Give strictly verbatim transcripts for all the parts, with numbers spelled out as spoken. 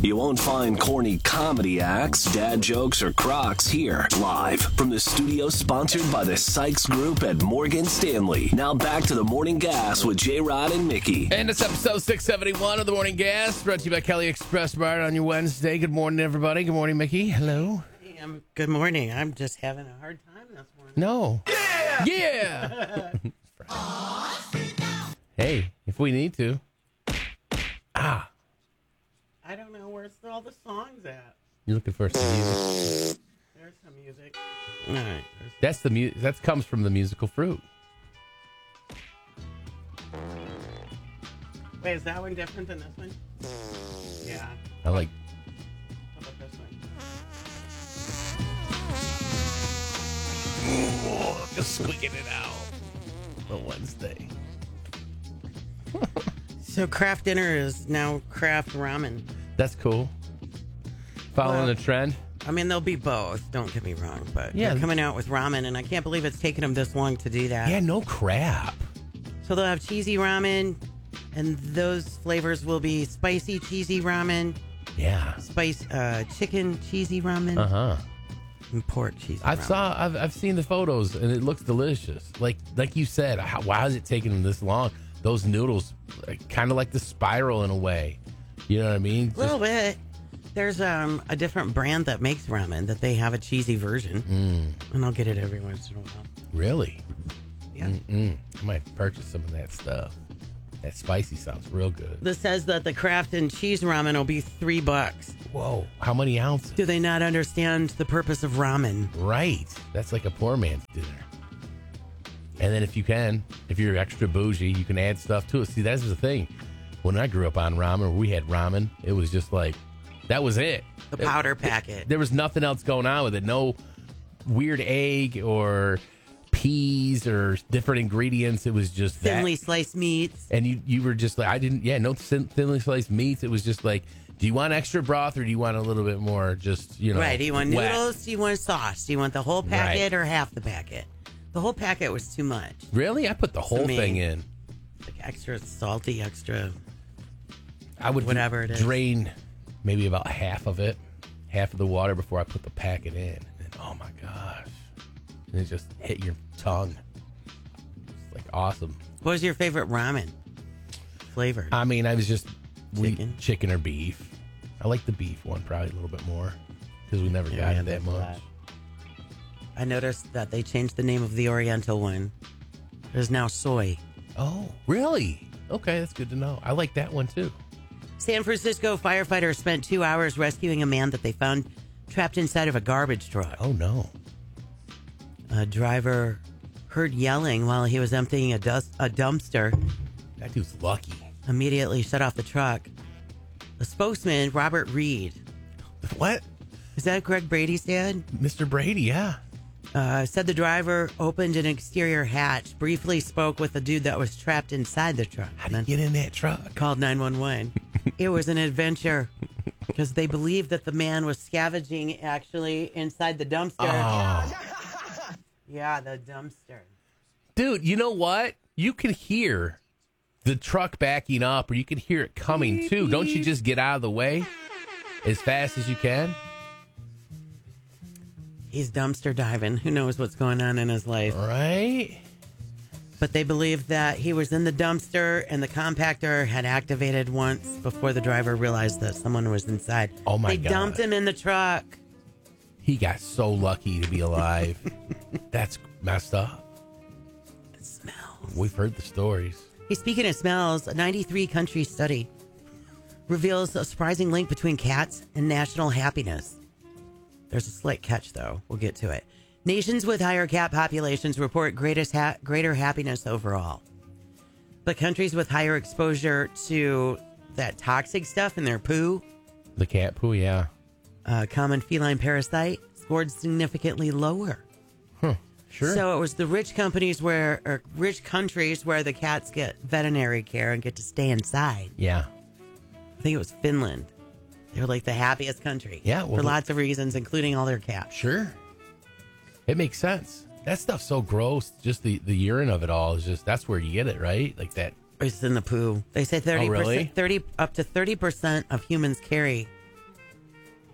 You won't find corny comedy acts, dad jokes, or crocs here. Live from the studio sponsored by the Sykes Group at Morgan Stanley. Now back to the Morning Gas with J-Rod and Mickey. And it's episode six seventy-one of the Morning Gas, brought to you by Kelly Express Mart on your Wednesday. Good morning, everybody. Good morning, Mickey. Hello. Hey, um, good morning. I'm just having a hard time this morning. No. Yeah! Yeah! Hey, if we need to. Ah. I don't know where's all the songs at. You're looking for some music. There's some music. All right. That's the mu- That comes from the musical fruit. Wait, is that one different than this one? Yeah. I like. How about this one? Just squeaking it out. A Wednesday. So Kraft Dinner is now Kraft Ramen. That's cool. Following Well, the trend. I mean, they'll be both. Don't get me wrong, but Yeah. they're coming out with ramen, and I can't believe it's taken them this long to do that. Yeah, no crap. So they'll have cheesy ramen, and those flavors will be spicy cheesy ramen, Yeah. spice uh, chicken cheesy ramen, Uh huh. and pork cheesy I ramen. saw. I've I've seen the photos, and it looks delicious. Like like you said, how, why is it taking them this long? Those noodles, like, kind of like the spiral in a way. You know what I mean? A little bit. There's um a different brand that makes ramen that they have a cheesy version, Mm, and I'll get it every once in a while. really? Yeah. Mm-mm. I might purchase some of that stuff. That spicy sounds real good. This says that the Kraft and cheese ramen will be three bucks. Whoa! How many ounces? Do they not understand the purpose of ramen? Right. That's like a poor man's dinner. And then if you can, if you're extra bougie, you can add stuff to it. See, that's the thing. When I grew up on ramen, we had ramen. It was just like, that was it. The powder packet. There was nothing else going on with it. No weird egg or peas or different ingredients. It was just that. Thinly sliced meats. And you, you were just like, I didn't, yeah, no thin, thinly sliced meats. It was just like, do you want extra broth or do you want a little bit more just, you know, Right. Do you want wet? noodles? Do you want sauce? Do you want the whole packet Right. or half the packet? The whole packet was too much. Really? I put the whole me. thing in. Like extra salty, extra. I would Whatever it is. drain maybe about half of it, half of the water before I put the packet in. And oh my gosh. And it just hit your tongue. It's like awesome. What was your favorite ramen flavor? I mean, I was just we- Chicken? chicken or beef. I like the beef one probably a little bit more because we never Yeah, got yeah, it that that's a much. lot. I noticed that they changed the name of the Oriental one. There's now soy. Oh, really? Okay, that's good to know. I like that one too. San Francisco firefighters spent two hours rescuing a man that they found trapped inside of a garbage truck. Oh no. A driver heard yelling while he was emptying a, dust, a dumpster, That dude's lucky. immediately shut off the truck. The spokesman, Robert Reed, What? is that Greg Brady's dad? Mister Brady, yeah. Uh, said the driver opened an exterior hatch, briefly spoke with the dude that was trapped inside the truck, How and did then you get in that truck? called nine one one. It was an adventure because they believed that the man was scavenging actually inside the dumpster. Oh. Yeah, the dumpster. Dude, you know what? You can hear the truck backing up, or you can hear it coming too. Don't you just get out of the way as fast as you can? He's dumpster diving. Who knows what's going on in his life? Right? But they believe that he was in the dumpster and the compactor had activated once before the driver realized that someone was inside. Oh, my they God. They dumped him in the truck. He got so lucky to be alive. That's messed up. It smells. We've heard the stories. Hey, speaking of smells, a ninety-three country study reveals a surprising link between cats and national happiness. There's a slight catch, though. We'll get to it. Nations with higher cat populations report greatest ha- greater happiness overall. But countries with higher exposure to that toxic stuff in their poo, The cat poo, yeah. a common feline parasite, scored significantly lower. Huh. Sure. So it was the rich companies where, or rich countries where the cats get veterinary care and get to stay inside. yeah. I think it was Finland. They were like the happiest country. Yeah, well, for the- lots of reasons, including all their cats. Sure. It makes sense. That stuff's so gross. Just the, the urine of it all is just, that's where you get it, right? Like that. It's in the poo. They say thirty Oh, really? percent, thirty up to thirty percent of humans carry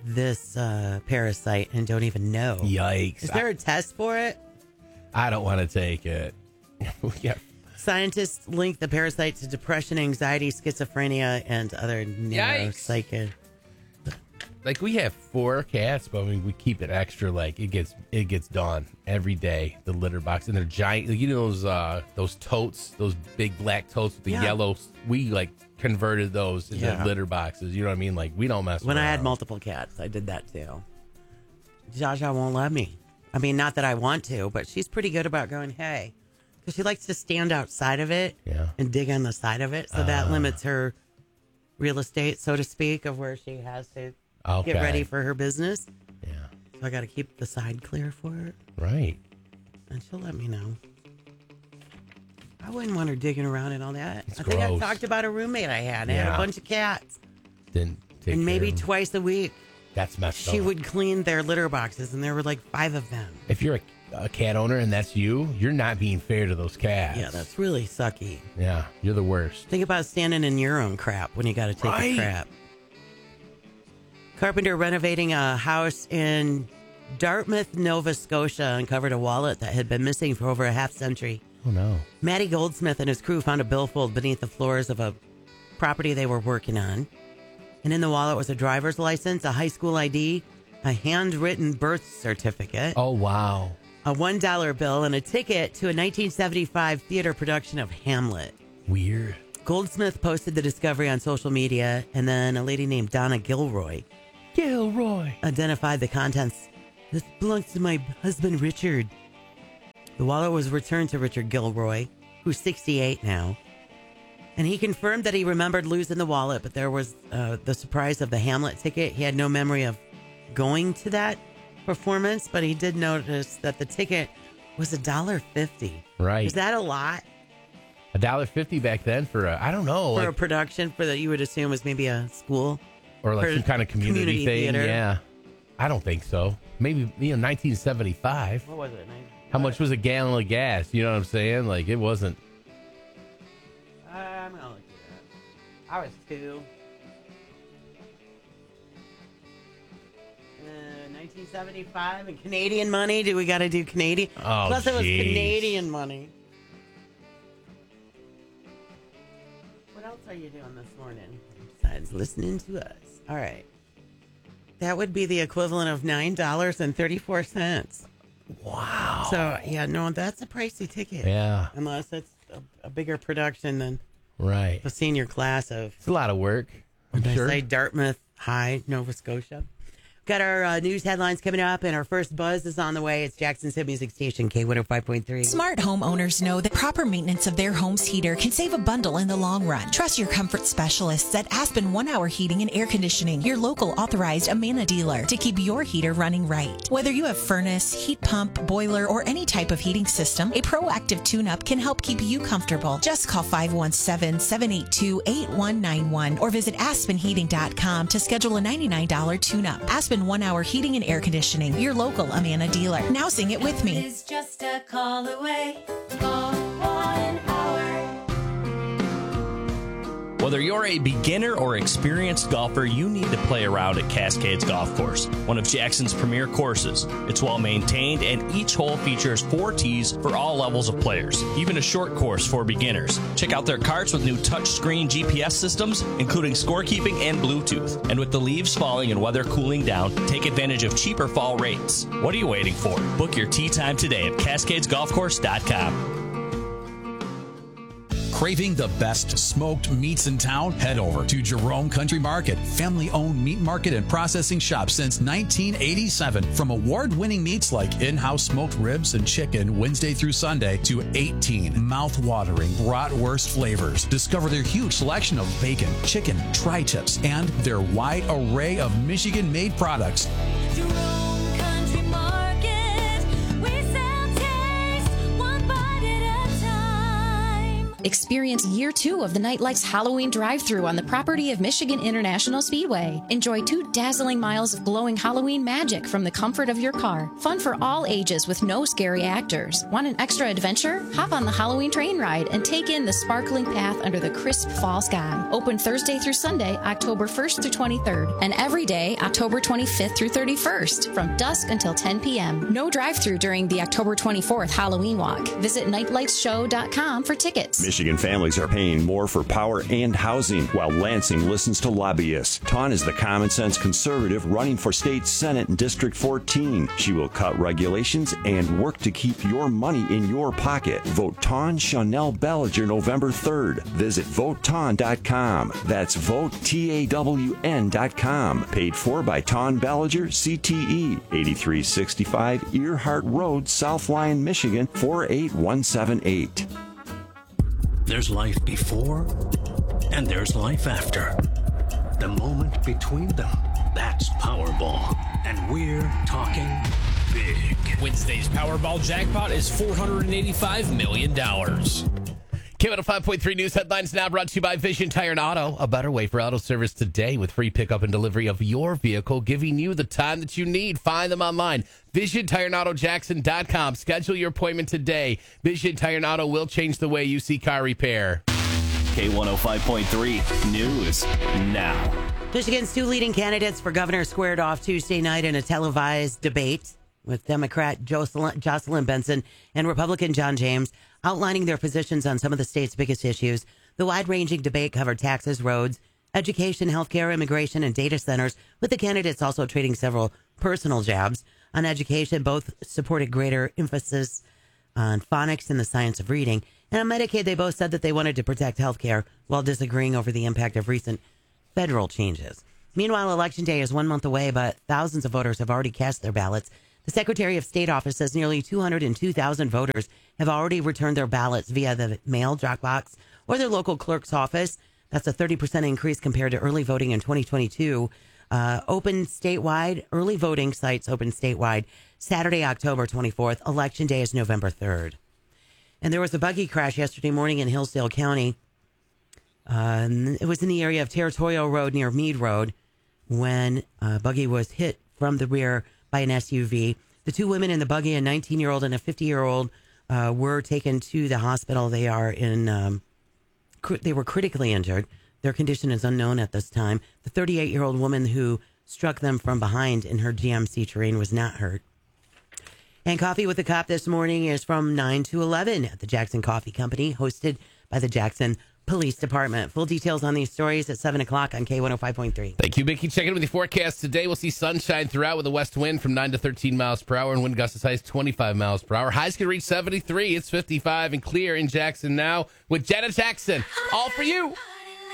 this uh, parasite and don't even know. Yikes. Is there a test for it? I don't want to take it. Yeah. Scientists link the parasite to depression, anxiety, schizophrenia, and other neuropsychiatric. Like, we have four cats, but I mean, we keep it extra. Like, it gets it gets done every day, the litter box. And they're giant. You know those uh, those totes, those big black totes with the Yeah. yellow. We, like, converted those into Yeah. litter boxes. You know what I mean? Like, we don't mess When around. I had multiple cats, I did that too. Jaja won't let me. I mean, not that I want to, but she's pretty good about going, hey. Because she likes to stand outside of it Yeah. and dig on the side of it. So that limits her real estate, so to speak, of where she has to Okay. get ready for her business. Yeah. So I got to keep the side clear for her. Right. And she'll let me know. I wouldn't want her digging around and all that. It's I think I gross. talked about a roommate I had. I had Yeah. a bunch of cats. Didn't take And maybe care of them. twice a week, That's messed she up. would clean their litter boxes, and there were like five of them. If you're a, a cat owner and that's you, you're not being fair to those cats. Yeah, that's really sucky. Yeah, you're the worst. Think about standing in your own crap when you got to take Right. a crap. Carpenter renovating a house in Dartmouth, Nova Scotia, uncovered a wallet that had been missing for over a half century. Oh, no. Matty Goldsmith and his crew found a billfold beneath the floors of a property they were working on. And in the wallet was a driver's license, a high school I D, a handwritten birth certificate, Oh, wow. a one dollar bill, and a ticket to a nineteen seventy-five theater production of Hamlet. Weird. Goldsmith posted the discovery on social media, and then a lady named Donna Gilroy Gilroy. identified the contents. This belongs to my husband, Richard. The wallet was returned to Richard Gilroy, who's sixty-eight now. And he confirmed that he remembered losing the wallet, but there was uh, the surprise of the Hamlet ticket. He had no memory of going to that performance, but he did notice that the ticket was a dollar fifty. Right. Is that a lot A dollar fifty back then for a, I don't know, for a like, production for that you would assume was maybe a school? or like for some kind of community, community thing. theater? Yeah. I don't think so. Maybe, you know, nineteen seventy-five. What was it? How much was a gallon of gas? You know what I'm saying? Like, it wasn't. Uh, I'm gonna look it up. I was two. Uh, nineteen seventy-five and Canadian money. Do we got to do Canadian? Oh, Plus, it was jeez. Canadian money. What else are you doing this morning besides listening to us? All right, that would be the equivalent of nine dollars and thirty-four cents. Wow. So yeah, no, that's a pricey ticket. Yeah. Unless it's a, a bigger production than Right. the senior class of. It's a lot of work. I'm Did I sure. say Dartmouth High, Nova Scotia? Got our uh, news headlines coming up, and our first buzz is on the way. It's Jackson's hit music station, K one oh five point three. Smart homeowners know that proper maintenance of their home's heater can save a bundle in the long run. Trust your comfort specialists at Aspen One Hour Heating and Air Conditioning, your local authorized Amana dealer, to keep your heater running right. Whether you have furnace, heat pump, boiler, or any type of heating system, a proactive tune-up can help keep you comfortable. Just call five one seven, seven eight two, eight one nine one or visit aspen heating dot com to schedule a ninety-nine dollars tune-up. Aspen One Hour Heating and Air Conditioning, your local Amana dealer. Now sing it with me. Is just a call away. Call one hour. Whether you're a beginner or experienced golfer, you need to play around at Cascades Golf Course, one of Jackson's premier courses. It's well maintained, and each hole features four tees for all levels of players, even a short course for beginners. Check out their carts with new touchscreen G P S systems, including scorekeeping and Bluetooth. And with the leaves falling and weather cooling down, take advantage of cheaper fall rates. What are you waiting for? Book your tee time today at cascades golf course dot com. Craving the best smoked meats in town? Head over to Jerome Country Market, family-owned meat market and processing shop since nineteen eighty-seven. From award-winning meats like in-house smoked ribs and chicken Wednesday through Sunday to eighteen mouth-watering bratwurst flavors. Discover their huge selection of bacon, chicken, tri-tips, and their wide array of Michigan-made products. Jerome Country Market. We sell taste one bite at a time. Experience year two of the Nightlights Halloween drive-thru on the property of Michigan International Speedway. Enjoy two dazzling miles of glowing Halloween magic from the comfort of your car. Fun for all ages with no scary actors. Want an extra adventure? Hop on the Halloween train ride and take in the sparkling path under the crisp fall sky. Open Thursday through Sunday, October first through twenty-third, and every day, October twenty-fifth through thirty-first, from dusk until ten p.m. No drive-thru during the October twenty-fourth Halloween walk. Visit nightlights show dot com for tickets. Michigan families are paying more for power and housing, while Lansing listens to lobbyists. Tawn is the common sense conservative running for state senate in District fourteen. She will cut regulations and work to keep your money in your pocket. Vote Tawn Chanel Bellinger November third. Visit vote tawn dot com. That's vote T A W N dot com. Paid for by Tawn Bellinger, C T E, eighty-three sixty-five Earhart Road, South Lyon, Michigan, four eight one seven eight. There's life before, and there's life after. The moment between them, that's Powerball. And we're talking big. Wednesday's Powerball jackpot is four hundred eighty-five million dollars. K one oh five point three News Headlines now brought to you by Vision Tire and Auto. A better way for auto service today with free pickup and delivery of your vehicle, giving you the time that you need. Find them online. Vision Tire and Auto Jackson dot com. Schedule your appointment today. Vision Tire and Auto will change the way you see car repair. K one oh five point three News now. Michigan's two leading candidates for governor squared off Tuesday night in a televised debate with Democrat Jocelyn, Jocelyn Benson and Republican John James, outlining their positions on some of the state's biggest issues. The wide-ranging debate covered taxes, roads, education, healthcare, immigration, and data centers, with the candidates also trading several personal jabs. On education, both supported greater emphasis on phonics and the science of reading. And on Medicaid, they both said that they wanted to protect healthcare while disagreeing over the impact of recent federal changes. Meanwhile, Election Day is one month away, but thousands of voters have already cast their ballots. The Secretary of State office says nearly two hundred two thousand voters have already returned their ballots via the mail drop box or their local clerk's office. That's a thirty percent increase compared to early voting in twenty twenty-two. Uh, open statewide, early voting sites open statewide Saturday, October twenty-fourth. Election Day is November third. And there was a buggy crash yesterday morning in Hillsdale County. Uh, it was in the area of Territorial Road near Mead Road when a buggy was hit from the rear by an S U V. The two women in the buggy, a nineteen-year-old and a fifty-year-old, uh, were taken to the hospital. They are in. Um, cr- they were critically injured. Their condition is unknown at this time. The thirty-eight-year-old woman who struck them from behind in her G M C Terrain was not hurt. And Coffee with the Cop this morning is from nine to eleven at the Jackson Coffee Company, hosted by the Jackson Police Department. Full details on these stories at seven o'clock on K one oh five point three. Thank you, Mickey. Checking in with the forecast today. We'll see sunshine throughout with a west wind from nine to thirteen miles per hour and wind gusts as high as twenty-five miles per hour. Highs can reach seventy-three. It's fifty-five and clear in Jackson now with Janet Jackson. All for you.